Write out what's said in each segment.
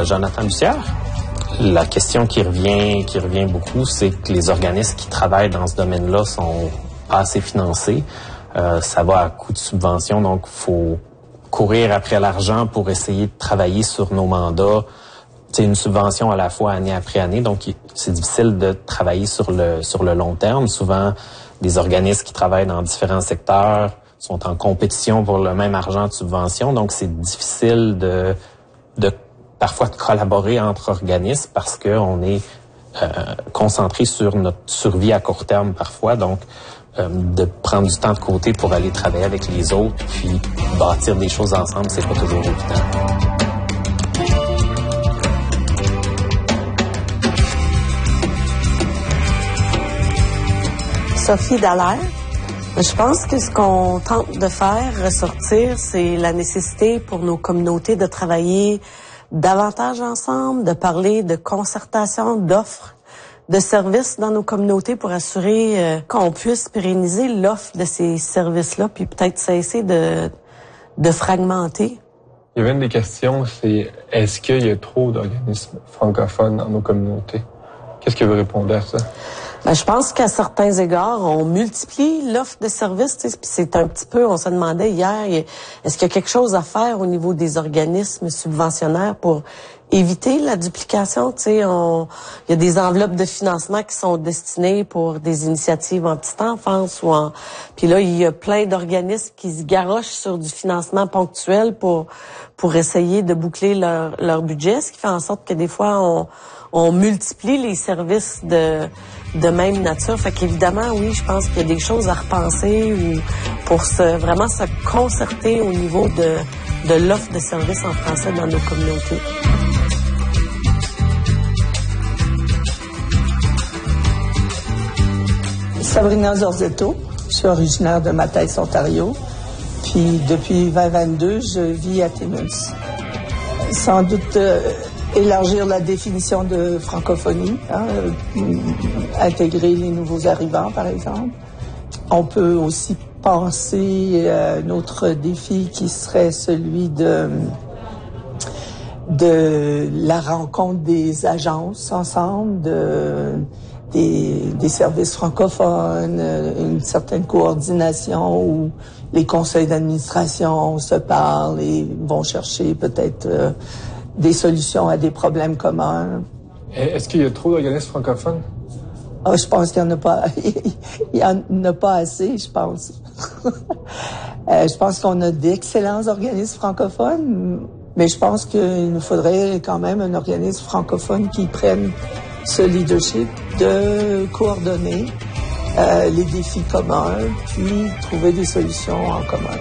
Jonathan Bussière. La question qui revient beaucoup, c'est que les organismes qui travaillent dans ce domaine-là sont pas assez financés. Ça va à coût de subvention, donc faut courir après l'argent pour essayer de travailler sur nos mandats. C'est une subvention à la fois année après année, donc c'est difficile de travailler sur le long terme. Souvent, des organismes qui travaillent dans différents secteurs sont en compétition pour le même argent de subvention, donc c'est difficile de parfois de collaborer entre organismes parce qu'on est concentré sur notre survie à court terme parfois, donc de prendre du temps de côté pour aller travailler avec les autres puis bâtir des choses ensemble, c'est pas toujours évident. Sophie Dallaire. Je pense que ce qu'on tente de faire ressortir, c'est la nécessité pour nos communautés de travailler davantage ensemble, de parler de concertation, d'offres, de services dans nos communautés pour assurer qu'on puisse pérenniser l'offre de ces services-là, puis peut-être cesser de fragmenter. Il y avait une des questions, c'est est-ce qu'il y a trop d'organismes francophones dans nos communautés? Qu'est-ce que vous répondez à ça? Ben, je pense qu'à certains égards, on multiplie l'offre de services. Puis c'est un petit peu, on se demandait hier, est-ce qu'il y a quelque chose à faire au niveau des organismes subventionnaires pour éviter la duplication? Il y a des enveloppes de financement qui sont destinées pour des initiatives en petite enfance Puis là, il y a plein d'organismes qui se garochent sur du financement ponctuel pour essayer de boucler leur budget, ce qui fait en sorte que des fois, on multiplie les services de même nature. Fait qu'évidemment, oui, je pense qu'il y a des choses à repenser ou pour vraiment se concerter au niveau de l'offre de services en français dans nos communautés. Sabrina Zorzetto, je suis originaire de Matteis, Ontario. Puis depuis 2022, je vis à Timmins. Sans doute élargir la définition de francophonie, intégrer les nouveaux arrivants, par exemple. On peut aussi penser à un autre défi qui serait celui de la rencontre des agences ensemble, des services francophones, une certaine coordination où les conseils d'administration se parlent et vont chercher peut-être des solutions à des problèmes communs. Est-ce qu'il y a trop d'organismes francophones? Je pense qu'il n'y en a pas. Il y en a pas assez, je pense. Je pense qu'on a d'excellents organismes francophones, mais je pense qu'il nous faudrait quand même un organisme francophone qui prenne ce leadership de coordonner les défis communs, puis trouver des solutions en commun.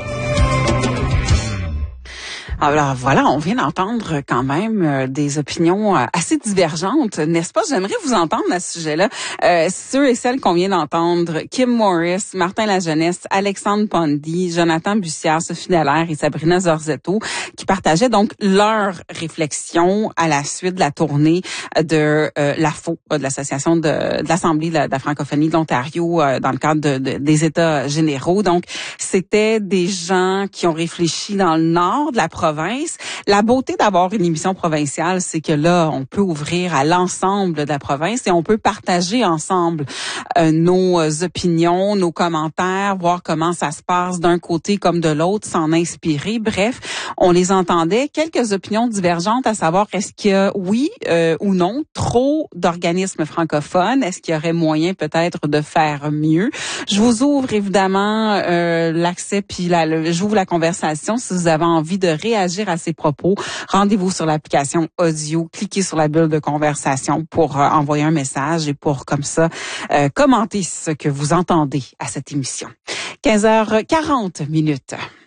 Alors voilà, on vient d'entendre quand même des opinions assez divergentes, n'est-ce pas? J'aimerais vous entendre à ce sujet-là. Ceux et celles qu'on vient d'entendre, Kim Morris, Martin Lajeunesse, Alexandre Pondy, Jonathan Bussière, Sophie Dallaire et Sabrina Zorzetto, qui partageaient donc leurs réflexions à la suite de la tournée de l'AFO, de l'Association de l'Assemblée de la francophonie de l'Ontario, dans le cadre des États généraux. Donc, c'était des gens qui ont réfléchi dans le nord de la province. La beauté d'avoir une émission provinciale, c'est que là, on peut ouvrir à l'ensemble de la province et on peut partager ensemble nos opinions, nos commentaires, voir comment ça se passe d'un côté comme de l'autre, s'en inspirer. Bref, on les entendait. Quelques opinions divergentes à savoir est-ce qu'il y a, oui ou non, trop d'organismes francophones? Est-ce qu'il y aurait moyen peut-être de faire mieux? Je vous ouvre évidemment l'accès puis j'ouvre la conversation si vous avez envie de réagir à ces propos. Rendez-vous sur l'application audio, cliquez sur la bulle de conversation pour envoyer un message et pour comme ça commenter ce que vous entendez à cette émission. 15h40.